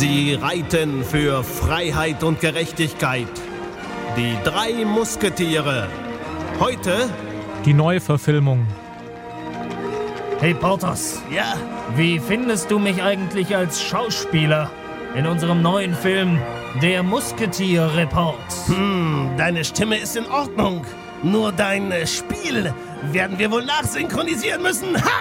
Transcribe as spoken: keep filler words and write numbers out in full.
Sie reiten für Freiheit und Gerechtigkeit. Die drei Musketiere. Heute die Neuverfilmung. Hey Porthos, ja, wie findest du mich eigentlich als Schauspieler in unserem neuen Film Der Musketier-Report? Hm, deine Stimme ist in Ordnung. Nur dein äh, Spiel werden wir wohl nachsynchronisieren müssen. Ha!